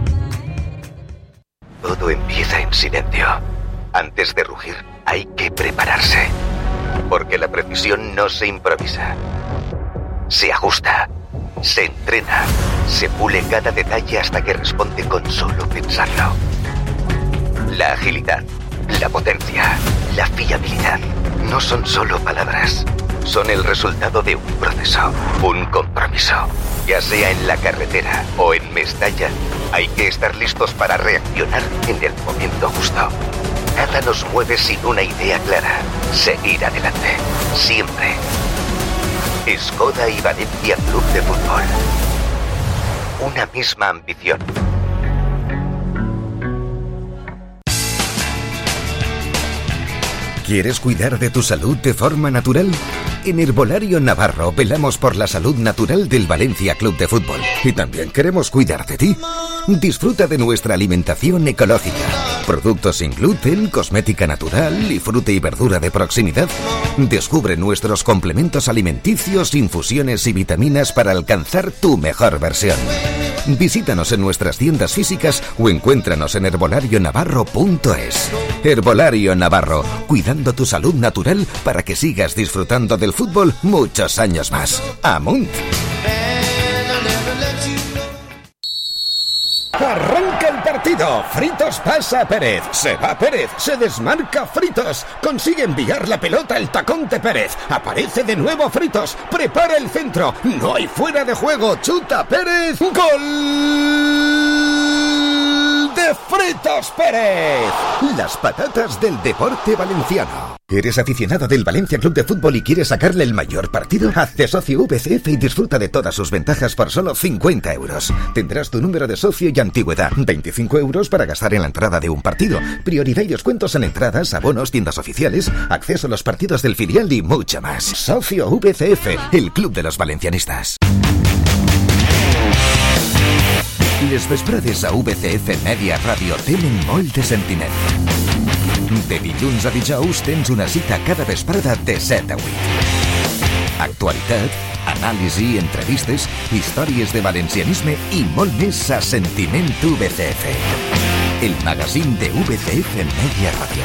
Todo empieza en silencio. Antes de rugir, hay que prepararse. Porque la precisión no se improvisa. Se ajusta. Se entrena, se pule cada detalle hasta que responde con solo pensarlo. La agilidad, la potencia, la fiabilidad no son solo palabras. Son el resultado de un proceso, un compromiso. Ya sea en la carretera o en Mestalla, hay que estar listos para reaccionar en el momento justo. Nada nos mueve sin una idea clara. Seguir adelante, siempre. Skoda y Valencia Club de Fútbol. Una misma ambición. ¿Quieres cuidar de tu salud de forma natural? En Herbolario Navarro velamos por la salud natural del Valencia Club de Fútbol. Y también queremos cuidar de ti. Disfruta de nuestra alimentación ecológica. Productos sin gluten, cosmética natural y fruta y verdura de proximidad. Descubre nuestros complementos alimenticios, infusiones y vitaminas para alcanzar tu mejor versión. Visítanos en nuestras tiendas físicas o encuéntranos en herbolarionavarro.es. Herbolario Navarro, cuidando tu salud natural para que sigas disfrutando del fútbol muchos años más. ¡Amunt! Arranca el partido. Fritos pasa a Pérez. Se va Pérez. Se desmarca Fritos. Consigue enviar la pelota al tacón de Pérez. Aparece de nuevo Fritos. Prepara el centro. No hay fuera de juego. Chuta Pérez. ¡Gol! de Fritos Pérez. Las patatas del deporte valenciano. ¿Eres aficionado del Valencia Club de Fútbol y quieres sacarle el mayor partido? Hazte socio VCF y disfruta de todas sus ventajas por solo 50 euros. Tendrás tu número de socio y antigüedad. 25 euros para gastar en la entrada de un partido. Prioridad y descuentos en entradas, abonos, tiendas oficiales, acceso a los partidos del filial y mucho más. Socio VCF, el club de los valencianistas. Les vesprades a VCF Media Ràdio tenen molt de sentiment. De dilluns a dijous tens una cita cada vesprada de 7 a 8. Actualitat, anàlisi, entrevistes, històries de valencianisme i molt més a Sentiment VCF. El magazín de VCF Media Radio.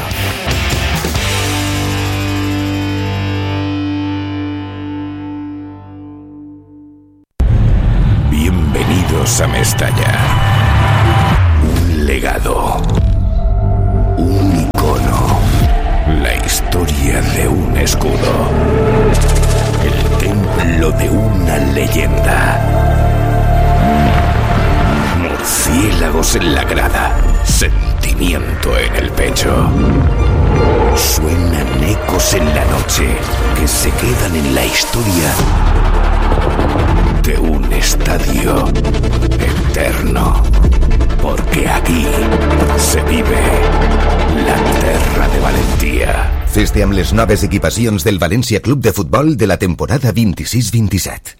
Bienvenidos a Mestalla. Un legado. Un icono. La historia de un escudo. El templo de una leyenda. Murciélagos en la grada. Sentimiento en el pecho. Suenan ecos en la noche que se quedan en la historia de un estadio eterno. Porque aquí se vive la terra de Valentía. Feste amb les noves equipacions del València Club de Futbol de la temporada 26-27.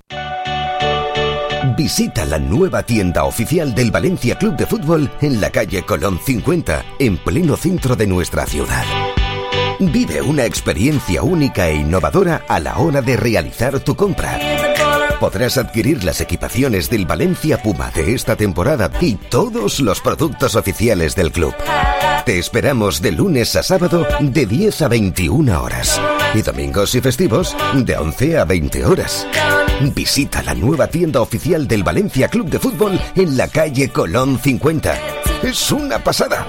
Visita la nueva tienda oficial del Valencia Club de Fútbol en la calle Colón 50, en pleno centro de nuestra ciudad. Vive una experiencia única e innovadora a la hora de realizar tu compra. Podrás adquirir las equipaciones del Valencia Puma de esta temporada y todos los productos oficiales del club. Te esperamos de lunes a sábado de 10 a 21 horas y domingos y festivos de 11 a 20 horas. Visita la nueva tienda oficial del Valencia Club de Fútbol en la calle Colón 50. Es una pasada.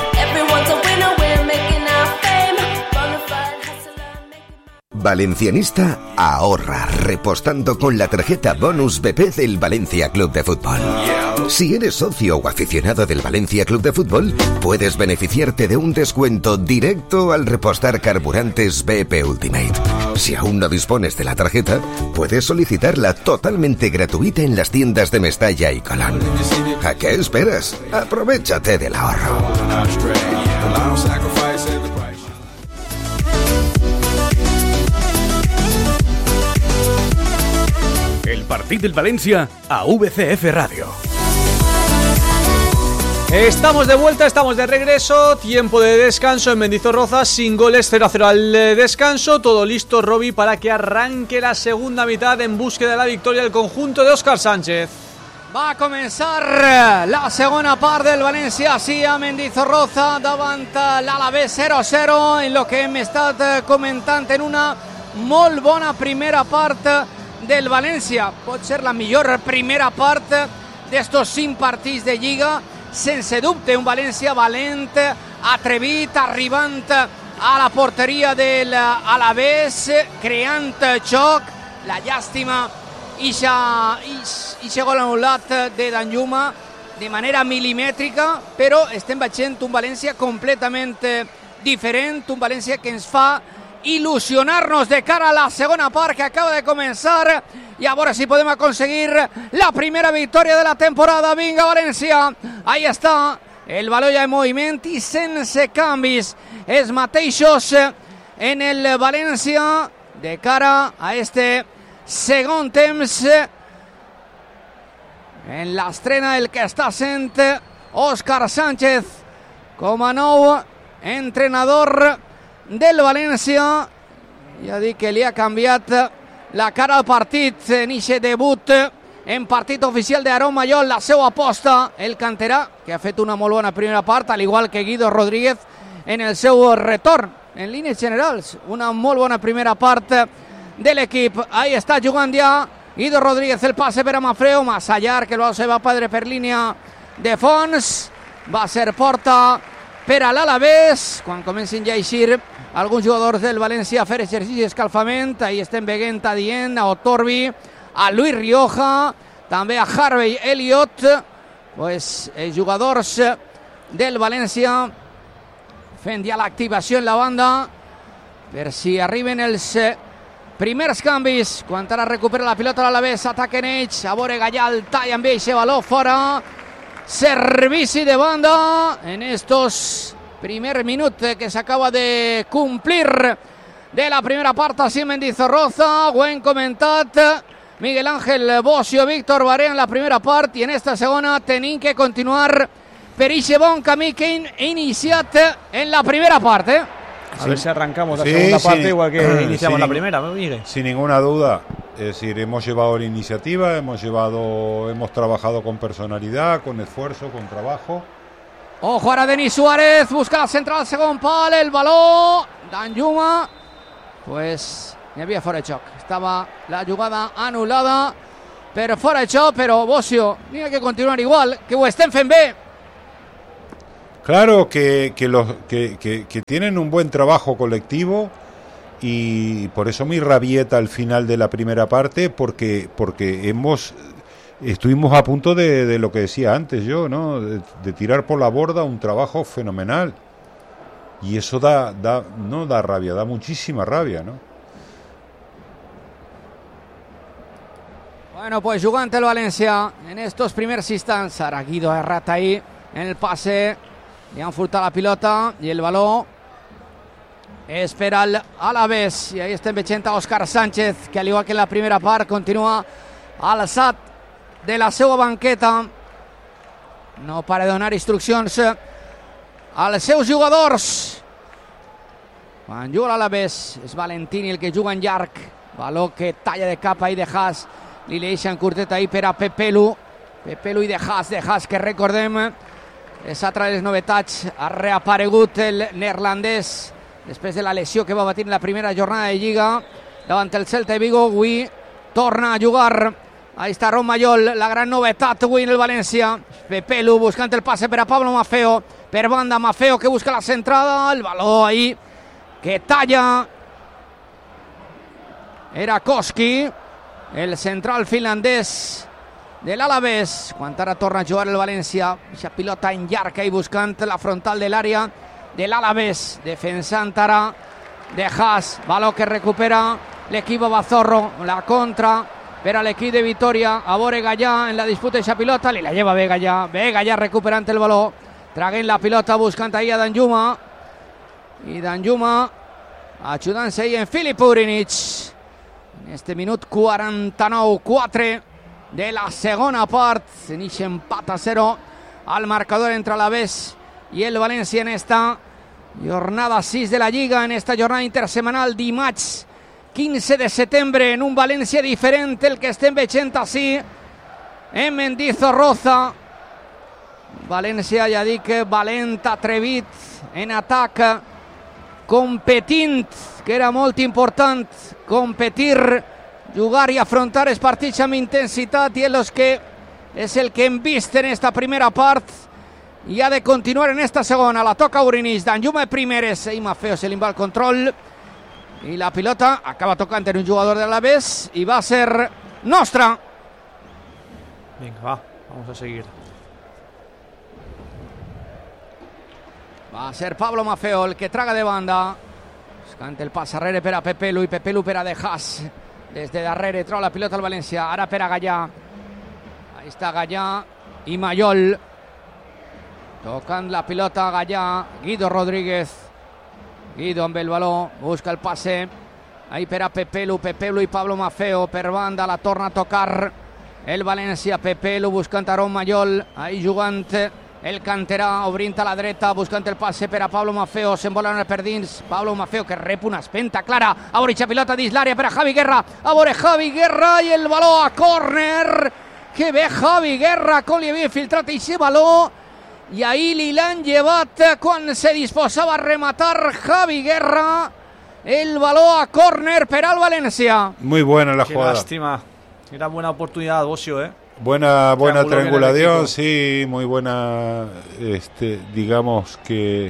Valencianista ahorra repostando con la tarjeta Bonus BP del Valencia Club de Fútbol. Si eres socio o aficionado del Valencia Club de Fútbol, puedes beneficiarte de un descuento directo al repostar carburantes BP Ultimate. Si aún no dispones de la tarjeta, puedes solicitarla totalmente gratuita en las tiendas de Mestalla y Colón. ¿A qué esperas? Aprovechate del ahorro. El partit del València a VCF Radio. Estamos de vuelta, estamos de regreso. Tiempo de descanso en Mendizorroza, sin goles, 0-0 al descanso. Todo listo, Roby, para que arranque la segunda mitad en búsqueda de la victoria del conjunto de Óscar Sánchez. Va a començar la segona part del València, sí, a Mendizorroza, davant l'Alavés 0-0, en lo que hem estat comentant en una molt bona primera part del València. Pot ser la millor primera part d'estos 5 partits de Lliga, sense dubte. Un València valent, atrevit, arribant a la porteria de l'Alavés, creant xoc. La llàstima, ixe gol anul·lat de Danjuma de manera milimètrica, però estem veient un València completament diferent, un València que ens fa il·lusionar-nos de cara a la segona part que acaba de començar i a veure si podem aconseguir la primera victòria de la temporada. Vinga, València, ahí està el baló ja en moviment i sense canvis, els mateixos en el València de cara a este segon temps, en l'estrena del que està sent Óscar Sánchez com a nou entrenador del València. Ja dic que li ha canviat la cara al partit en ixe debut en partit oficial d'Aaron Mayol, la seva aposta, el canterà, que ha fet una molt bona primera part, al igual que Guido Rodríguez en el seu retorn. En línies generals, una molt bona primera part de l'equip. Ahí està jugant ja Guido Rodríguez, el passe per a Mafreu, massa llarg, que se va perdre per línia de fons. Va ser porta per a l'Alavés, quan comencin ja a eixir alguns jugadors del València a fer exercici d'escalfament. Ahí estem veient a Dient, a Otorbi, a Luis Rioja, també a Harvey Elliott, pues, jugadors del València fent ja l'activació en la banda per si arriben els primers canvis. Quan ara recupera la pilota a l'Alavés, ataquen ells, a veure Gallà talla amb eixe baló fora. Servici de banda en estos primer minut que s'acaba de complir de la primera part, així Mendizorroza. Ho hem comentat, Miguel Ángel Bocio, Víctor Barea en la primera part, i en esta segona tenim que continuar per ixe bon camí que hem iniciat en la primera part, A ver si arrancamos la segunda parte igual que iniciamos la primera, Miguel. Sin ninguna duda. Es decir, hemos llevado la iniciativa, hemos trabajado con personalidad, con esfuerzo, con trabajo. Ojo ara Denis Suárez, busca la central al segon pal, el baló Danjuma, pues hi havia fora de xoc, estava la jugada anul·lada per fora de xoc, però Bocio n'hi ha que continuar igual, que ho estem fent bé. Claro que tienen un buen trabajo colectivo y por eso mi rabieta al final de la primera parte, porque estuvimos a punto de lo que decía antes yo, ¿no? De tirar por la borda un trabajo fenomenal. Y eso no da rabia, da muchísima rabia, ¿no? Bueno, pues jugant el València en estos primers instants. Ara Guido ha errat ahí en el pase. Li han furtat la pilota i el baló és per al Alavés. I ahí estem veient a Òscar Sánchez, que al igual que en la primera part continua alçat de la seva banqueta. No para de donar instruccions als seus jugadors. Quan juga l'Alavés és Valentini el que juga en llarg. Baló que talla de cap ahí de Haas. Li deixen curtet ahí per a Pepelu i de Haas, que recordem és altra de les novetats. Ha reaparegut el neerlandès després de la lesió que va patir en la primera jornada de Lliga davant el Celta de Vigo. Avui torna a jugar. Ahí està Ron Mayol, la gran novetat avui en el València. Pepelu buscant el passe per a Pablo Maffeo, per banda Maffeo que busca la centrada, el baló ahí que talla era Koski, el central finlandès de l'Alavés. Quan ara torna a jugar el València, aquesta pilota en llarg i buscant la frontal de l'àrea de l'Alavés, defensant ara de Haas, baló que recupera l'equip Bazorro, la contra per a l'equip de Vitoria, a veure Gallà en la disputa d'aquesta pilota, li la lleva bé Gallà recuperant el baló, traguent la pilota, buscant ahí a Danjuma, i Danjuma ajudant-se ahí en Filip Urinic. En este minut 49-4 de la segona part, en aquest empat a 0 al marcador entre l'Alavés i el València en esta jornada 6 de la Lliga, en esta jornada intersemanal dimarts 15 de setembre, en un València diferent el que estem veient així en Mendizorroza. València, ja dic, valent, atrevit en atac, competint, que era molt important competir, jugar i afrontar els partits amb intensitat, i és el que hem vist en esta primera part i ha de continuar en esta segona. La toca Urinic, Danjuma primeres i Maffeo se li va el control i la pilota acaba tocant en un jugador de l'Alavés i va ser nostra. Venga, vamos a seguir. Va a ser Pablo Maffeo el que traga de banda, buscant el pas darrere per a Pepelu i Pepelu per a De Haas. Des de darrere trau la pilota al València, ara per a Gallà. Ahí està Gallà i Mayol tocant la pilota. Gallà, Guido Rodríguez, Guido amb el baló, busca el passe ahí per a Pepelu i Pablo Maffeo per banda, la torna a tocar el València. Pepelu buscant a Ron Mayol, ahí jugant el canterà, obrint a la dreta, buscant el passe per a Pablo Maffeo, s'envola per dins, Pablo Maffeo que rep una espenta clara, a veure aquesta pilota dins l'àrea per a Javi Guerra, a veure Javi Guerra i el baló a córner, que bé Javi Guerra, com li havia filtrat aquest baló, i ahí li l'han llevat quan se disposava a rematar Javi Guerra, el baló a córner per al València. Muy buena la jugada. Qué lástima, era buena oportunidad, Bocio, Buena triangulación, sí, muy buena, digamos que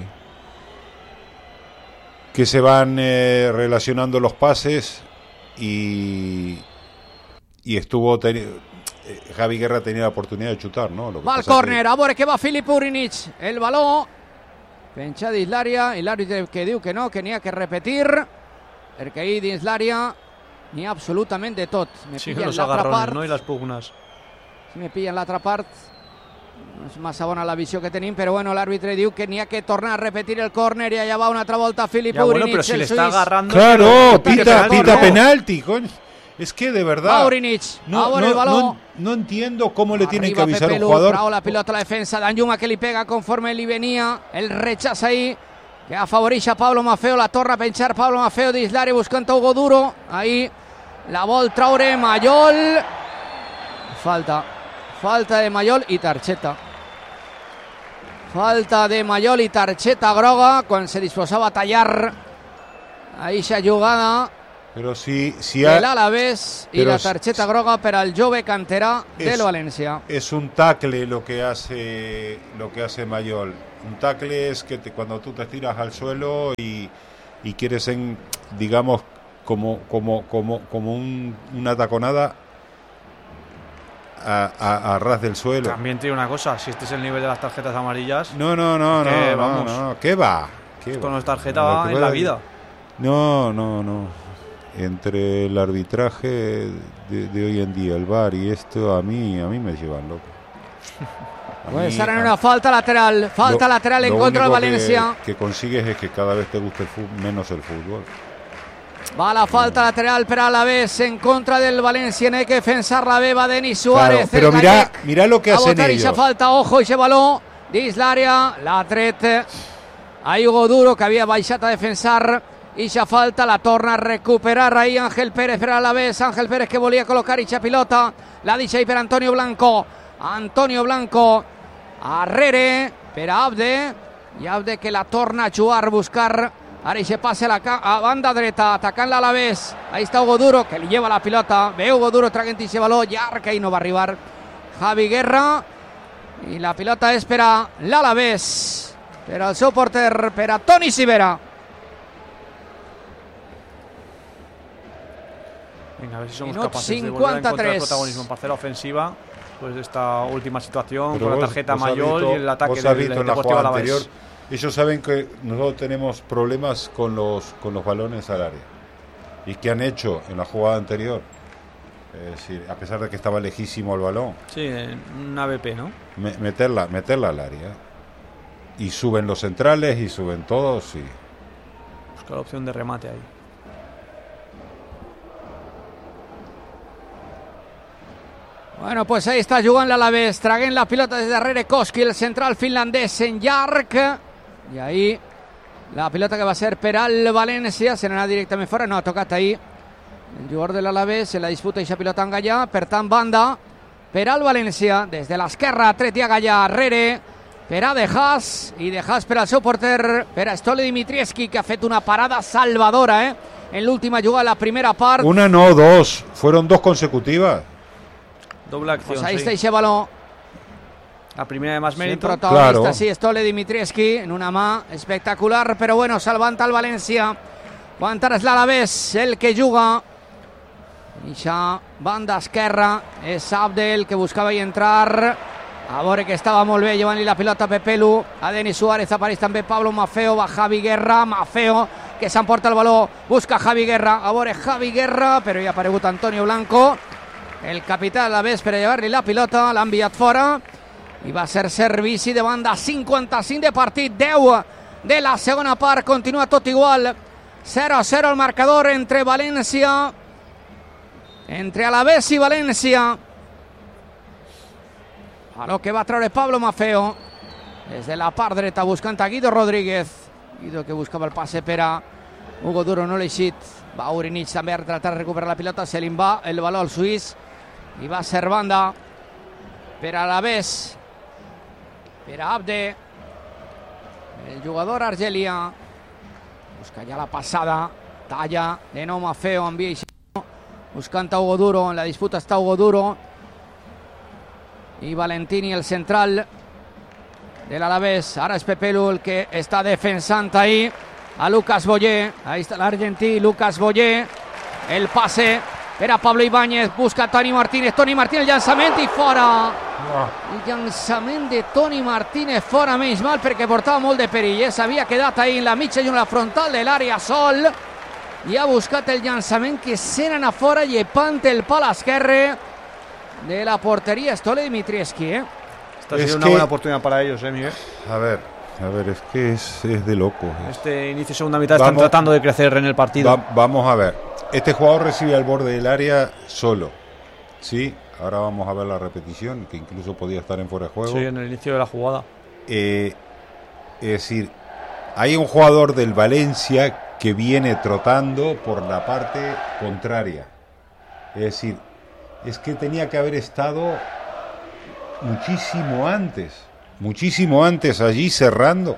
se van relacionando los pases y estuvo Javi Guerra tenía la oportunidad de chutar, ¿no? Va al córner, a veure que va Filip Urinic, el baló penja dins l'àrea i l'àrbitre que diu que no, que n'hi ha que repetir, perquè ahí dins l'àrea n'hi ha absolutament de tot. Sí, los agarrones, ¿no? Y las pugnas. Si me pillen l'altra part, no és massa bona la visió que tenim, però bueno, l'àrbitre diu que n'hi ha que tornar a repetir el córner i allà va una altra volta Filip Urinic, bueno, pero si le está agarrando... Claro, pita penalti, coño. Es que de verdad Maurinic, el balón. No entiendo cómo le tienen que Arriba avisar a un Pepelu, jugador. bravo la pilota a la defensa d'Anjuma, que li pega conforme li venia el rechaç ahí, que afavoreix a Pablo Maffeo, la torna a penjar Pablo Maffeo d'Islari buscant Hugo Duro, ahí la vol traure Mayol, falta de Mayol i targeta. Falta de Mayol i targeta groga quan se disposava a tallar eixa jugada. Pero si el Alavés y la tarjeta groga para el jove canterà del Valencia. Es un tackle lo que hace Mayol. Un tackle es que cuando tú te tiras al suelo y quieres digamos como una taconada a ras del suelo. También tiene una cosa, si este es el nivel de las tarjetas amarillas. No, ¿qué va? Esto no es tarjeta, va en la vida. No. Entre el arbitraje de hoy en día, el VAR y esto, a mí me llevan loco. Puede estar en una falta lateral en contra del Valencia. Que consigues es que cada vez te guste menos el fútbol. Va la falta lateral per Alavés en contra del Valencia. No hay que defensar-la bé, va Denis Suárez. Claro, pero mira lo que hacen ellos. Falta, ojo, ese baló dins l'àrea, l'ha tret a Hugo Duro, que havia baixat a defensar. Ixa falta, la torna a recuperar ahí Ángel Pérez per Alavés. Ángel Pérez que volia col·locar ixa pilota, la deixa ahí per Antonio Blanco arrere per Abde, i Abde que la torna a jugar, buscar ara ixe passe a banda dreta, atacant l'Alavés. Ahí està Hugo Duro, que li lleva la pilota, ve Hugo Duro traguent ixe baló llarg, i no va arribar Javi Guerra, i la pilota és per a l'Alavés, per al seu porter, per a Toni Sivera. Venga, a ver si somos capaces de volver a encontrar el protagonismo en parcela ofensiva después de esta última situación. Pero con la tarjeta Mayol y el ataque del Deportivo Alavés. Ellos saben que nosotros tenemos problemas con los balones al área. ¿Y qué han hecho en la jugada anterior? Es decir, a pesar de que estaba lejísimo el balón. Sí, un ABP, ¿no? Meterla al área. Y suben los centrales y suben todos. Y... busca la opción de remate ahí. Bueno, pues ahí està jugant l'Alavés, traguent la pilota des darrere Koski, el central finlandès en llarg, i ahí la pilota que va ser per al València, se n'anà directament fora, no ha tocat ahí el jugador de l'Alavés, se la disputa eixa pilota en Gallà, per tant banda per al València, des de l'esquerra tret a Gallà, arrere per a De Haas, i De Haas per al seu porter, per a Stole Dimitrievski, que ha fet una parada salvadora en l'última jugada de la primera part. Una no, dos, fueron dos consecutivas. Doble acción, pues ahí está ese balón. La primera de más mérito. Protagonista, claro. Sí, Stole Dimitrievski en una mà espectacular, però bueno, salvant el València. Quan ara és l'Alavés el que juga. Ixa banda esquerra és Abdel, que buscava hi entrar. A veure que estava molt bé llevant-li la pilota a Pepelu, a Denis Suárez, apareix també Pablo Maffeo, va Javi Guerra, Maffeo que s'emporta el baló, busca Javi Guerra, a veure Javi Guerra, però hi ha aparegut Antonio Blanco, el capità de l'Alavés, per a llevar-li la pilota, l'ha enviat fora i va ser servici de banda. 55 de partit, 10 de la segona part, continua tot igual, 0-0 el marcador entre València, entre Alavés i València. A lo que va treure Pablo Maffeo des de la part dreta, buscant a Guido Rodríguez. Guido que buscava el passe per a Hugo Duro, no l'ha eixit. Va Urinic també a tratar de recuperar la pilota, se li va el baló al suís i va ser banda per a l'Alavés, per a Abde, el jugador argelià. Busca ja la passada, talla de nou Maffeo, envia buscant a Hugo Duro, en la disputa està Hugo Duro i Valentini, el central de l'Alavés. Ara és Pepelu el que està defensant ahí a Lucas Boyer. Ahí està l'argentí Lucas Boyer, el passe per a Pablo Ibáñez, busca Toni Martínez, el llançament i fora. El llançament de Toni Martínez fora, menys mal, perquè portava molt de perill, s'havia quedat ahí en la mitja i en la frontal de l'àrea sol i ha buscat el llançament que se n'anà fora, llepant el pal esquerre de la portería Stole Dimitrievski. Esta ha sido una buena oportunidad para ellos, Miguel. A ver, es que es de loco. Este inicio de segunda mitad están tratando de crecer en el partido. Vamos a ver. Este jugador recibe al borde del área solo. Sí, ahora vamos a ver la repetición, que incluso podía estar en fuera de juego. Sí, en el inicio de la jugada. Es decir, hay un jugador del Valencia que viene trotando por la parte contraria. Es decir, es que tenía que haber estado muchísimo antes allí cerrando.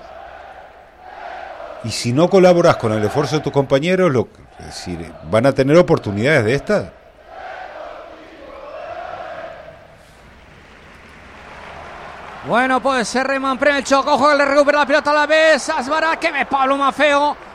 Y si no colaboras con el esfuerzo de tus compañeros, es decir, van a tener oportunidades de estas. Bueno, pues Reman pre el choco, ojo, le recupera la pelota a la vez, Asbara, que me Pablo Mafeo,